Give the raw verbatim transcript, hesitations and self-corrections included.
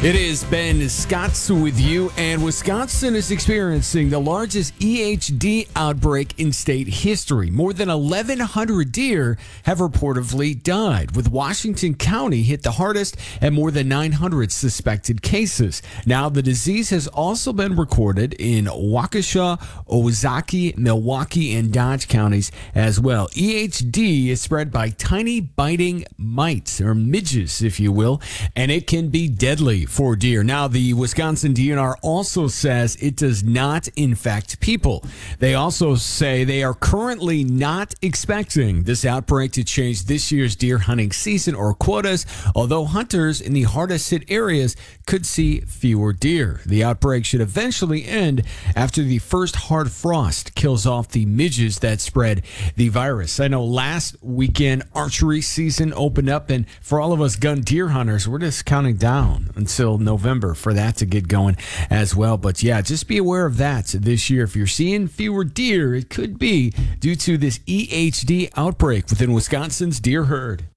It is Ben Scotts with you, and Wisconsin is experiencing the largest E H D outbreak in state history. More than eleven hundred deer have reportedly died, with Washington County hit the hardest and more than nine hundred suspected cases. Now, the disease has also been recorded in Waukesha, Ozaukee, Milwaukee, and Dodge counties as well. E H D is spread by tiny biting mites, or midges, if you will, and it can be deadly for deer. Now, the Wisconsin D N R also says it does not infect people. They also say they are currently not expecting this outbreak to change this year's deer hunting season or quotas, although hunters in the hardest hit areas could see fewer deer. The outbreak should eventually end after the first hard frost kills off the midges that spread the virus. I know last weekend archery season opened up, and for all of us gun deer hunters, we're just counting down until November for that to get going as well. But yeah, just be aware of that this year. If you're seeing fewer deer, it could be due to this E H D outbreak within Wisconsin's deer herd.